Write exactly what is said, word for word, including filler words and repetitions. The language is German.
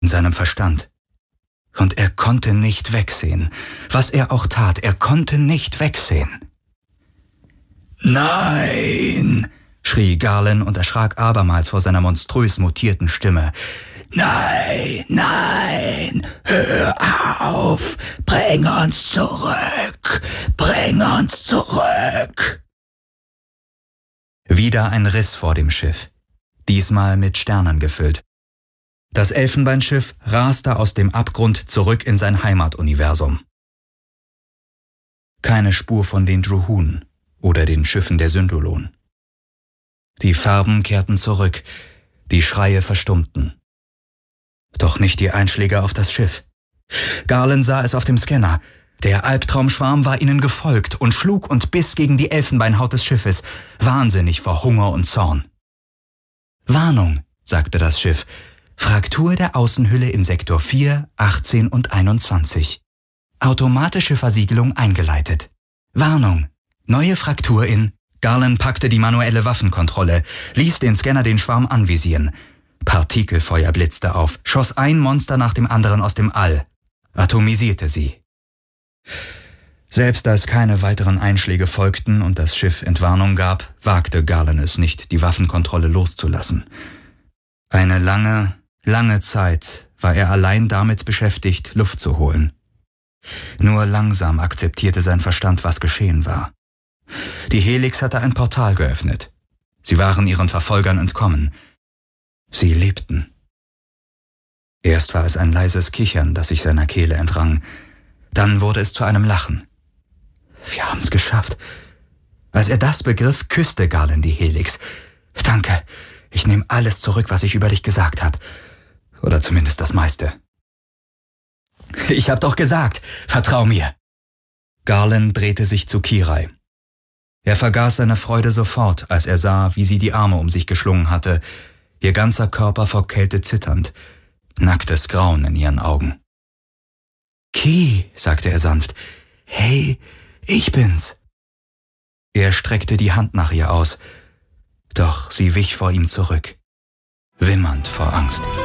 in seinem Verstand. Und er konnte nicht wegsehen. Was er auch tat, er konnte nicht wegsehen. »Nein«, schrie Garland und erschrak abermals vor seiner monströs mutierten Stimme. »Nein, nein, hör auf, bring uns zurück, bring uns zurück.« Wieder ein Riss vor dem Schiff, diesmal mit Sternen gefüllt. Das Elfenbeinschiff raste aus dem Abgrund zurück in sein Heimatuniversum. Keine Spur von den Druhun oder den Schiffen der Syndulon. Die Farben kehrten zurück, die Schreie verstummten. Doch nicht die Einschläge auf das Schiff. Garland sah es auf dem Scanner. Der Albtraumschwarm war ihnen gefolgt und schlug und biss gegen die Elfenbeinhaut des Schiffes, wahnsinnig vor Hunger und Zorn. »Warnung«, sagte das Schiff, »Fraktur der Außenhülle in Sektor vier, achtzehn und einundzwanzig. Automatische Versiegelung eingeleitet. Warnung, neue Fraktur in...« Garland packte die manuelle Waffenkontrolle, ließ den Scanner den Schwarm anvisieren. Partikelfeuer blitzte auf, schoss ein Monster nach dem anderen aus dem All, atomisierte sie. Selbst als keine weiteren Einschläge folgten und das Schiff Entwarnung gab, wagte Garland es nicht, die Waffenkontrolle loszulassen. Eine lange, lange Zeit war er allein damit beschäftigt, Luft zu holen. Nur langsam akzeptierte sein Verstand, was geschehen war. Die Helix hatte ein Portal geöffnet. Sie waren ihren Verfolgern entkommen. Sie lebten. Erst war es ein leises Kichern, das sich seiner Kehle entrang. Dann wurde es zu einem Lachen. »Wir haben es geschafft.« Als er das begriff, küsste Garland die Helix. »Danke, ich nehme alles zurück, was ich über dich gesagt habe. Oder zumindest das meiste.« »Ich hab doch gesagt, vertrau mir.« Garland drehte sich zu Kirai. Er vergaß seine Freude sofort, als er sah, wie sie die Arme um sich geschlungen hatte, ihr ganzer Körper vor Kälte zitternd, nacktes Grauen in ihren Augen. »Ki«, sagte er sanft, »hey, ich bin's.« Er streckte die Hand nach ihr aus, doch sie wich vor ihm zurück, wimmernd vor Angst.